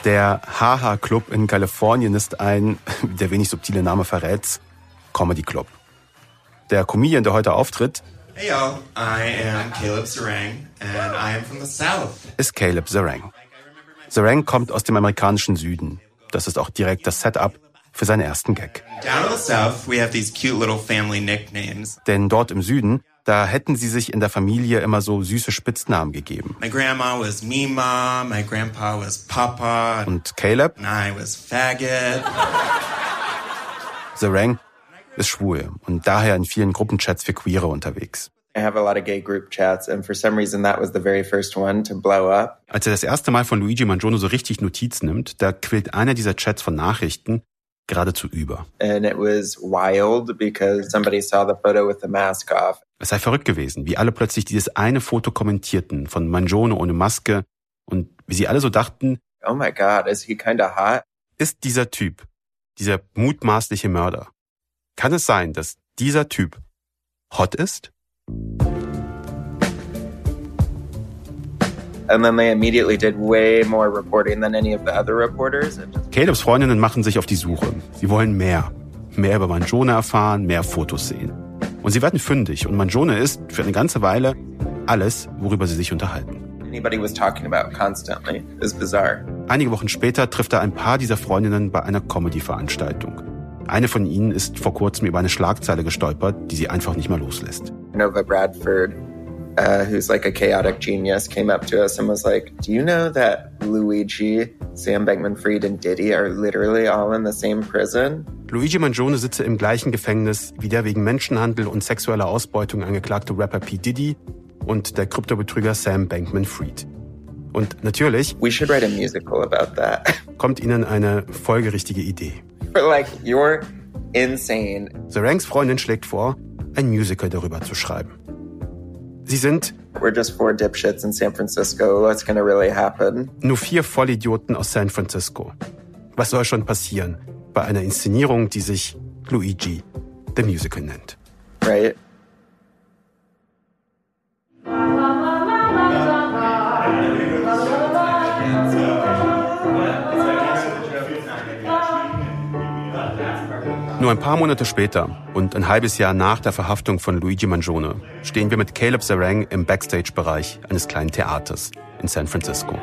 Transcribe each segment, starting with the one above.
Der Haha Club in Kalifornien ist ein, der wenig subtile Name verrät, Comedy Club. Der Comedian, der heute auftritt, Hey yo, I am Caleb Zarang and I am from the South. Ist Caleb Zarang. Zarang kommt aus dem amerikanischen Süden. Das ist auch direkt das Setup für seinen ersten Gag. Down in the South, we have these cute little family nicknames. Denn dort im Süden, da hätten sie sich in der Familie immer so süße Spitznamen gegeben. My grandma was Mima, my grandpa was Papa, Und Caleb, and I was Faggot. Zarang, ist schwul und daher in vielen Gruppenchats für Queere unterwegs. I have a lot of gay group chats, and for some reason that was the very first one to blow up. Als er das erste Mal von Luigi Mangione so richtig Notiz nimmt, da quillt einer dieser Chats von Nachrichten geradezu über. And it was wild because somebody saw the photo with the mask off. Es sei verrückt gewesen, wie alle plötzlich dieses eine Foto kommentierten von Mangione ohne Maske und wie sie alle so dachten, Oh my God, is he kinda hot? ist dieser Typ, dieser mutmaßliche Mörder. Kann es sein, dass dieser Typ hot ist? And then they immediately did way more reporting than any of the other reporters. Calebs Freundinnen machen sich auf die Suche. Sie wollen mehr. Mehr über Mangione erfahren, mehr Fotos sehen. Und sie werden fündig. Und Mangione ist für eine ganze Weile alles, worüber sie sich unterhalten. Anybody was talking about constantly. It was bizarre. Einige Wochen später trifft er ein paar dieser Freundinnen bei einer Comedy-Veranstaltung. Eine von ihnen ist vor kurzem über eine Schlagzeile gestolpert, die sie einfach nicht mehr loslässt. Nova Bradford, who's like a chaotic genius, came up to us and was like, do you know that Luigi, Sam Bankman-Fried and Diddy are literally all in the same prison? Luigi Mangione sitze im gleichen Gefängnis wie der wegen Menschenhandel und sexueller Ausbeutung angeklagte Rapper P. Diddy und der Kryptobetrüger Sam Bankman-Fried. Und natürlich We should write a musical about that. kommt ihnen eine folgerichtige Idee. Like, you're insane. Zarangs Freundin schlägt vor, ein Musical darüber zu schreiben. Sie sind We're just 4 dipshits in San Francisco. What's gonna really happen? nur 4 Vollidioten aus San Francisco. Was soll schon passieren bei einer Inszenierung, die sich Luigi the Musical nennt? Right? Nur ein paar Monate später und ein halbes Jahr nach der Verhaftung von Luigi Mangione stehen wir mit Caleb Zarang im Backstage-Bereich eines kleinen Theaters in San Francisco.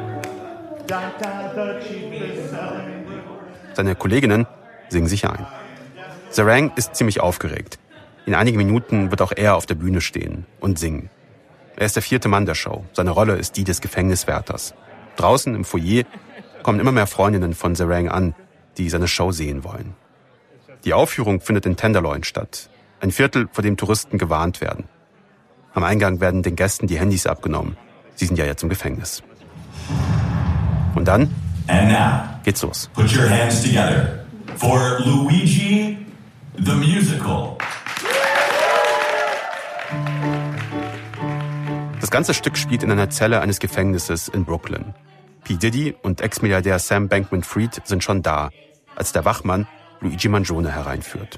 Seine Kolleginnen singen sich ein. Zarang ist ziemlich aufgeregt. In einigen Minuten wird auch er auf der Bühne stehen und singen. Er ist der 4. Mann der Show. Seine Rolle ist die des Gefängniswärters. Draußen im Foyer kommen immer mehr Freundinnen von Zarang an, die seine Show sehen wollen. Die Aufführung findet in Tenderloin statt, ein Viertel, vor dem Touristen gewarnt werden. Am Eingang werden den Gästen die Handys abgenommen. Sie sind ja jetzt im Gefängnis. Und dann geht's los. Put your hands together for Luigi the Musical. Das ganze Stück spielt in einer Zelle eines Gefängnisses in Brooklyn. P. Diddy und Ex-Milliardär Sam Bankman-Fried sind schon da, als der Wachmann Luigi Mangione hereinführt.